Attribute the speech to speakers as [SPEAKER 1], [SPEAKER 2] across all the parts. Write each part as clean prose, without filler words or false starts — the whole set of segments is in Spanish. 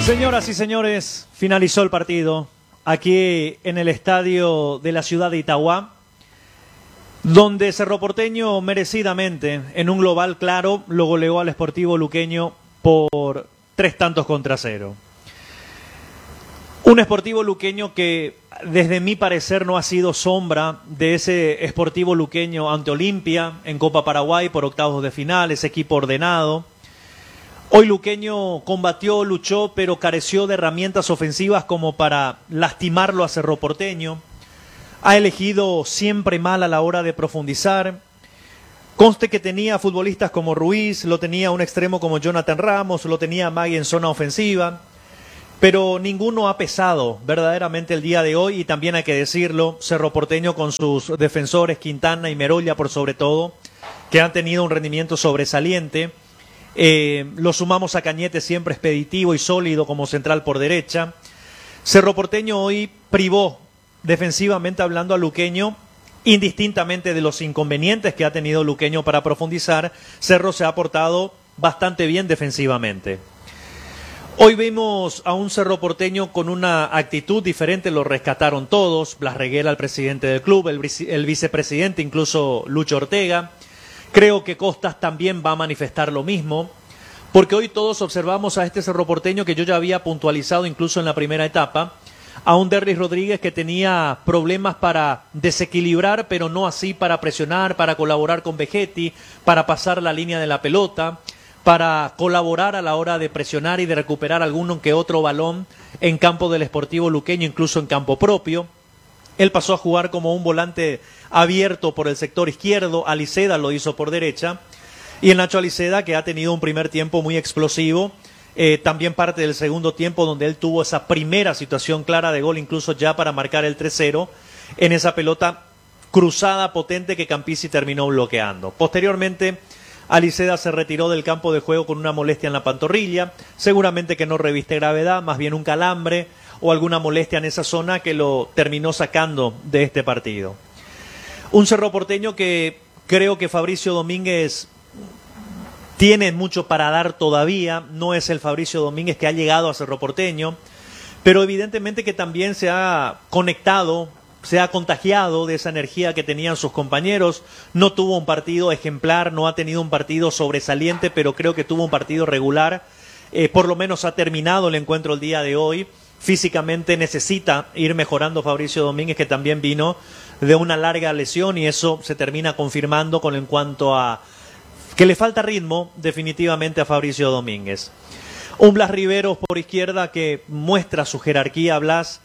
[SPEAKER 1] Señoras y señores, finalizó el partido aquí en el estadio de la ciudad de Itagua, donde Cerro Porteño merecidamente, en un global claro, lo goleó al Sportivo Luqueño por 3-0. Un Sportivo Luqueño que, desde mi parecer, no ha sido sombra de ese Sportivo Luqueño ante Olimpia en Copa Paraguay por octavos de final, ese equipo ordenado. Hoy Luqueño combatió, luchó, pero careció de herramientas ofensivas como para lastimarlo a Cerro Porteño. Ha elegido siempre mal a la hora de profundizar. Conste que tenía futbolistas como Ruiz, lo tenía un extremo como Jonathan Ramos, lo tenía Magui en zona ofensiva, pero ninguno ha pesado verdaderamente el día de hoy, y también hay que decirlo, Cerro Porteño con sus defensores Quintana y Merolla por sobre todo, que han tenido un rendimiento sobresaliente. Lo sumamos a Cañete, siempre expeditivo y sólido como central por derecha. Cerro Porteño hoy privó, defensivamente hablando, a Luqueño, indistintamente de los inconvenientes que ha tenido Luqueño para profundizar. Cerro se ha portado bastante bien defensivamente. Hoy vimos a un Cerro Porteño con una actitud diferente, lo rescataron todos. Blas Reguera, el presidente del club, el vicepresidente, incluso Lucho Ortega. Creo que Costas también va a manifestar lo mismo, porque hoy todos observamos a este Cerro Porteño que yo ya había puntualizado incluso en la primera etapa, a un Derlis Rodríguez que tenía problemas para desequilibrar, pero no así para presionar, para colaborar con Vegetti, para pasar la línea de la pelota, para colaborar a la hora de presionar y de recuperar alguno que otro balón en campo del Sportivo Luqueño, incluso en campo propio. Él pasó a jugar como un volante abierto por el sector izquierdo. Aliceda lo hizo por derecha, y el Nacho Aliceda, que ha tenido un primer tiempo muy explosivo, también parte del segundo tiempo donde él tuvo esa primera situación clara de gol, incluso ya para marcar el 3-0 en esa pelota cruzada potente que Campisi terminó bloqueando. Posteriormente Aliceda se retiró del campo de juego con una molestia en la pantorrilla, seguramente que no reviste gravedad, más bien un calambre o alguna molestia en esa zona que lo terminó sacando de este partido. Un Cerro Porteño que creo que Fabricio Domínguez tiene mucho para dar todavía. No es el Fabricio Domínguez que ha llegado a Cerro Porteño, pero evidentemente que también se ha conectado, se ha contagiado de esa energía que tenían sus compañeros. No tuvo un partido ejemplar, no ha tenido un partido sobresaliente, pero creo que tuvo un partido regular. Por lo menos ha terminado el encuentro el día de hoy. Físicamente necesita ir mejorando Fabricio Domínguez, que también vino de una larga lesión, y eso se termina confirmando con en cuanto a que le falta ritmo definitivamente a Fabricio Domínguez. Un Blas Riveros por izquierda que muestra su jerarquía. Blas,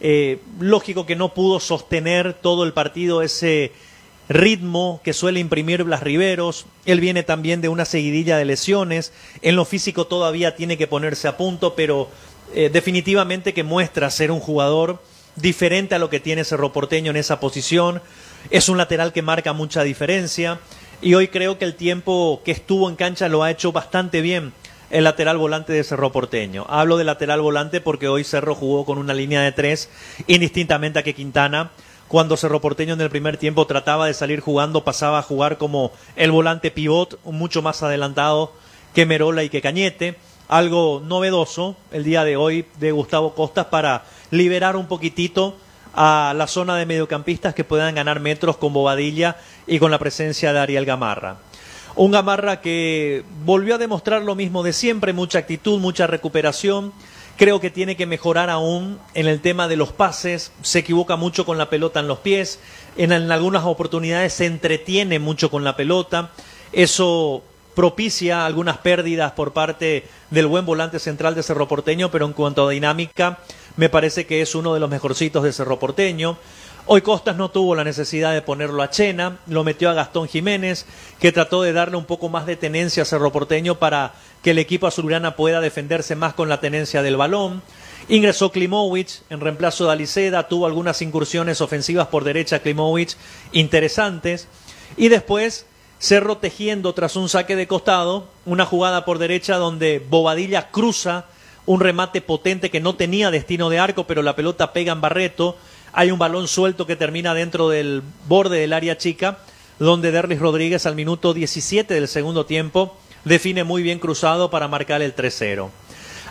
[SPEAKER 1] lógico que no pudo sostener todo el partido ese ritmo que suele imprimir Blas Riveros. Él viene también de una seguidilla de lesiones. En lo físico todavía tiene que ponerse a punto, pero definitivamente que muestra ser un jugador diferente a lo que tiene Cerro Porteño en esa posición. Es un lateral que marca mucha diferencia, y hoy creo que el tiempo que estuvo en cancha lo ha hecho bastante bien el lateral volante de Cerro Porteño. Hablo de lateral volante porque hoy Cerro jugó con una línea de 3, indistintamente a que Quintana, cuando Cerro Porteño en el primer tiempo trataba de salir jugando, pasaba a jugar como el volante pivot, mucho más adelantado que Merolla y que Cañete. Algo novedoso el día de hoy de Gustavo Costas para liberar un poquitito a la zona de mediocampistas que puedan ganar metros con Bobadilla y con la presencia de Ariel Gamarra. Un Gamarra que volvió a demostrar lo mismo de siempre, mucha actitud, mucha recuperación. Creo que tiene que mejorar aún en el tema de los pases, se equivoca mucho con la pelota en los pies, en algunas oportunidades se entretiene mucho con la pelota, eso propicia algunas pérdidas por parte del buen volante central de Cerro Porteño, pero en cuanto a dinámica me parece que es uno de los mejorcitos de Cerro Porteño. Hoy Costas no tuvo la necesidad de ponerlo a Chena, lo metió a Gastón Jiménez, que trató de darle un poco más de tenencia a Cerro Porteño para que el equipo azulgrana pueda defenderse más con la tenencia del balón. Ingresó Klimovic en reemplazo de Aliceda, tuvo algunas incursiones ofensivas por derecha Klimovic interesantes, y después Cerro tejiendo tras un saque de costado, una jugada por derecha donde Bobadilla cruza un remate potente que no tenía destino de arco, pero la pelota pega en Barreto. Hay un balón suelto que termina dentro del borde del área chica, donde Derlis Rodríguez al minuto 17 del segundo tiempo define muy bien cruzado para marcar el 3-0.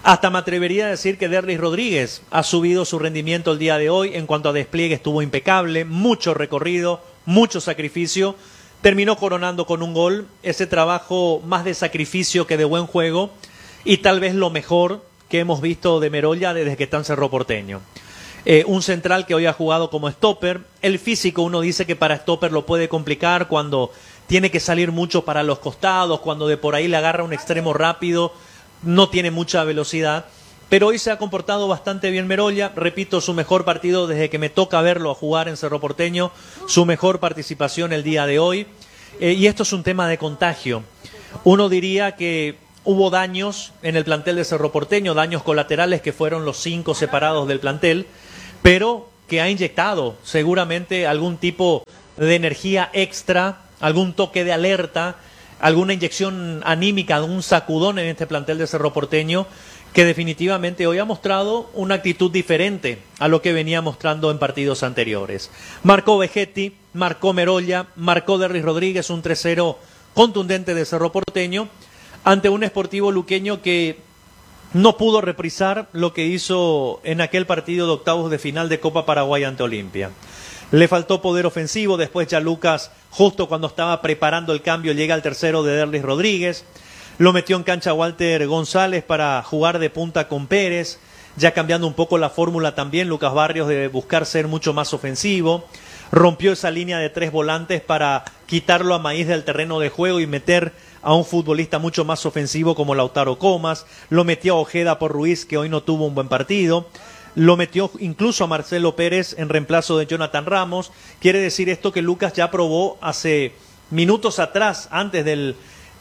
[SPEAKER 1] Hasta me atrevería a decir que Derlis Rodríguez ha subido su rendimiento el día de hoy. En cuanto a despliegue estuvo impecable, mucho recorrido, mucho sacrificio. Terminó coronando con un gol, ese trabajo más de sacrificio que de buen juego y tal vez lo mejor que hemos visto de Merolla desde que está en Cerro Porteño. Un central que hoy ha jugado como stopper. El físico uno dice que para stopper lo puede complicar cuando tiene que salir mucho para los costados, cuando de por ahí le agarra un extremo rápido, no tiene mucha velocidad. Pero hoy se ha comportado bastante bien Merolla, repito, su mejor partido desde que me toca verlo a jugar en Cerro Porteño, su mejor participación el día de hoy. Y esto es un tema de contagio. Uno diría que hubo daños en el plantel de Cerro Porteño, daños colaterales que fueron los 5 separados del plantel, pero que ha inyectado seguramente algún tipo de energía extra, algún toque de alerta, alguna inyección anímica, un sacudón en este plantel de Cerro Porteño, que definitivamente hoy ha mostrado una actitud diferente a lo que venía mostrando en partidos anteriores. Marcó Vegetti, marcó Merolla, marcó Derlis Rodríguez, un 3-0 contundente de Cerro Porteño, ante un Sportivo Luqueño que no pudo reprisar lo que hizo en aquel partido de octavos de final de Copa Paraguay ante Olimpia. Le faltó poder ofensivo, después ya Lucas, justo cuando estaba preparando el cambio, llega al tercero de Derlis Rodríguez, lo metió en cancha Walter González para jugar de punta con Pérez, ya cambiando un poco la fórmula también, Lucas Barrios de buscar ser mucho más ofensivo, rompió esa línea de 3 volantes para quitarlo a Maíz del terreno de juego y meter a un futbolista mucho más ofensivo como Lautaro Comas, lo metió a Ojeda por Ruiz, que hoy no tuvo un buen partido, lo metió incluso a Marcelo Pérez en reemplazo de Jonathan Ramos. Quiere decir esto que Lucas ya probó hace minutos atrás, antes del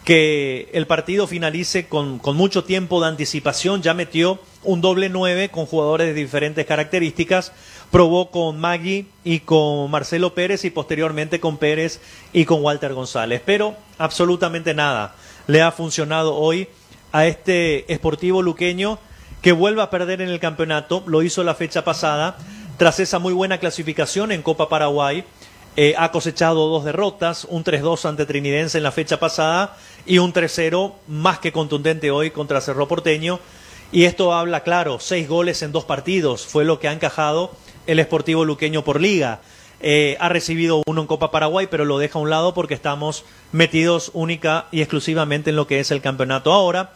[SPEAKER 1] que el partido finalice con mucho tiempo de anticipación, ya metió un doble 9 con jugadores de diferentes características, probó con Magui y con Marcelo Pérez y posteriormente con Pérez y con Walter González, pero absolutamente nada le ha funcionado hoy a este Sportivo Luqueño, que vuelve a perder en el campeonato. Lo hizo la fecha pasada tras esa muy buena clasificación en Copa Paraguay. Ha cosechado 2 derrotas, un 3-2 ante Trinidense en la fecha pasada y un 3-0 más que contundente hoy contra Cerro Porteño. Y esto habla claro, 6 goles en 2 partidos fue lo que ha encajado el Sportivo Luqueño por liga. Ha recibido uno en Copa Paraguay, pero lo deja a un lado porque estamos metidos única y exclusivamente en lo que es el campeonato ahora.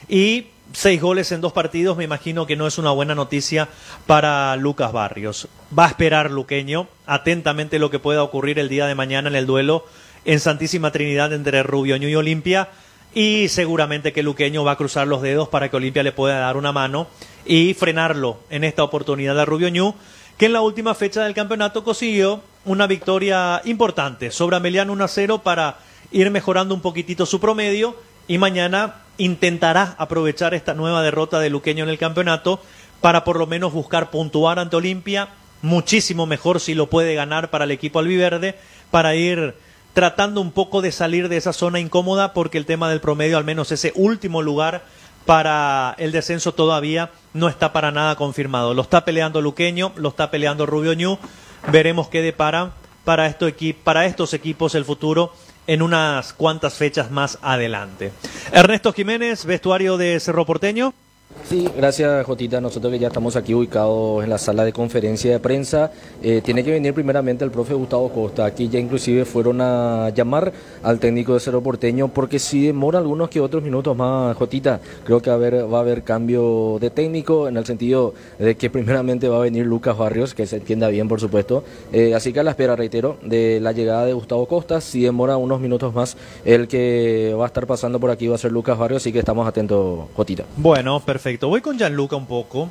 [SPEAKER 1] Y 6 goles en 2 partidos, me imagino que no es una buena noticia para Lucas Barrios. Va a esperar Luqueño atentamente lo que pueda ocurrir el día de mañana en el duelo en Santísima Trinidad entre Rubio Ñu y Olimpia, y seguramente que Luqueño va a cruzar los dedos para que Olimpia le pueda dar una mano y frenarlo en esta oportunidad a Rubio Ñu, que en la última fecha del campeonato consiguió una victoria importante sobre Ameliano 1-0 para ir mejorando un poquitito su promedio, y mañana intentará aprovechar esta nueva derrota de Luqueño en el campeonato para por lo menos buscar puntuar ante Olimpia, muchísimo mejor si lo puede ganar para el equipo albiverde, para ir tratando un poco de salir de esa zona incómoda, porque el tema del promedio, al menos ese último lugar para el descenso, todavía no está para nada confirmado. Lo está peleando Luqueño, lo está peleando Rubio Ñu, veremos qué depara para estos equipos el futuro en unas cuantas fechas más adelante. Ernesto Jiménez, vestuario de Cerro Porteño.
[SPEAKER 2] Sí, gracias Jotita. Nosotros que ya estamos aquí ubicados en la sala de conferencia de prensa, tiene que venir primeramente el profe Gustavo Costa. Aquí ya inclusive fueron a llamar al técnico de Cerro Porteño, porque si demora algunos que otros minutos más, Jotita, creo que va a haber cambio de técnico, en el sentido de que primeramente va a venir Lucas Barrios, que se entienda bien por supuesto, así que a la espera, reitero, de la llegada de Gustavo Costa. Si demora unos minutos más, el que va a estar pasando por aquí va a ser Lucas Barrios, así que estamos atentos, Jotita.
[SPEAKER 1] Bueno, perfecto. Voy con Gianluca un poco.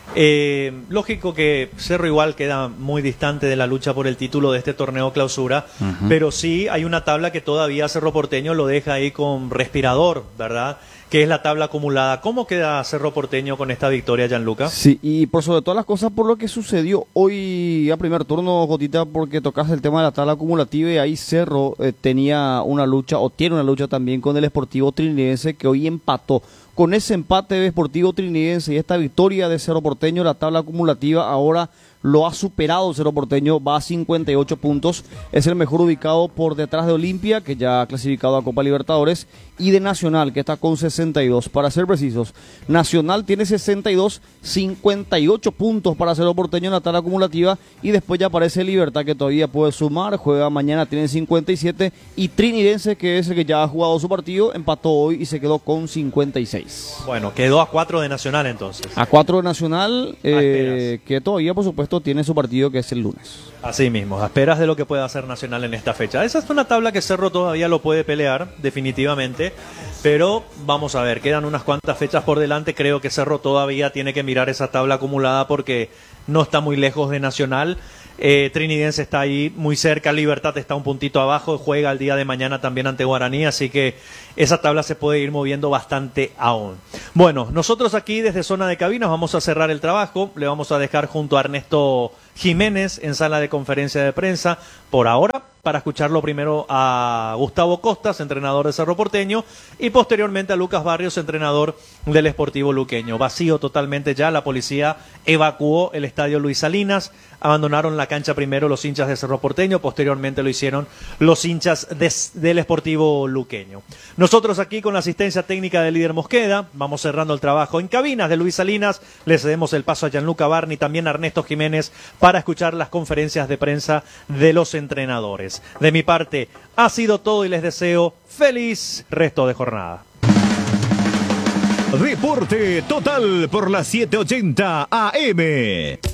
[SPEAKER 1] Lógico que Cerro igual queda muy distante de la lucha por el título de este torneo clausura, pero sí hay una tabla que todavía Cerro Porteño lo deja ahí con respirador, ¿verdad? Que es la tabla acumulada. ¿Cómo queda Cerro Porteño con esta victoria, Gianluca?
[SPEAKER 3] Sí, y por sobre todas las cosas, por lo que sucedió hoy a primer turno, Jotita, porque tocaste el tema de la tabla acumulativa, y ahí Cerro tenía una lucha, o tiene una lucha también con el Sportivo Trinidense, que hoy empató Con ese empate de Sportivo Trinidense y esta victoria de Cerro Porteño, la tabla acumulativa ahora lo ha superado Cerro Porteño, va a 58 puntos, es el mejor ubicado por detrás de Olimpia, que ya ha clasificado a Copa Libertadores, y de Nacional, que está con 62. Para ser precisos, Nacional tiene 62, 58 puntos para Cerro Porteño en la tabla acumulativa, y después ya aparece Libertad, que todavía puede sumar, juega mañana, tiene 57, y Trinidense, que es el que ya ha jugado su partido, empató hoy y se quedó con 56.
[SPEAKER 1] Bueno, quedó a 4 de Nacional entonces.
[SPEAKER 3] A 4 de Nacional, que todavía, por supuesto, tiene su partido, que es el lunes.
[SPEAKER 1] Así mismo, a esperas de lo que pueda hacer Nacional en esta fecha. Esa es una tabla que Cerro todavía lo puede pelear, definitivamente, pero vamos a ver, quedan unas cuantas fechas por delante. Creo que Cerro todavía tiene que mirar esa tabla acumulada porque no está muy lejos de Nacional. Trinidense está ahí muy cerca, Libertad está un puntito abajo, juega el día de mañana también ante Guaraní, así que esa tabla se puede ir moviendo bastante aún. Bueno, nosotros aquí desde Zona de Cabinas vamos a cerrar el trabajo, le vamos a dejar junto a Ernesto Jiménez en sala de conferencia de prensa por ahora, para escucharlo primero a Gustavo Costas, entrenador de Cerro Porteño, y posteriormente a Lucas Barrios, entrenador del Sportivo Luqueño. Vacío totalmente ya, la policía evacuó el estadio Luis Salinas, abandonaron la cancha primero los hinchas de Cerro Porteño, posteriormente lo hicieron los hinchas del Sportivo Luqueño. Nosotros aquí con la asistencia técnica del líder Mosqueda, vamos cerrando el trabajo en cabinas de Luis Salinas, le cedemos el paso a Gianluca Barni, también a Ernesto Jiménez, para escuchar las conferencias de prensa de los entrenadores. De mi parte, ha sido todo y les deseo feliz resto de jornada.
[SPEAKER 4] Deporte Total por la 780 AM.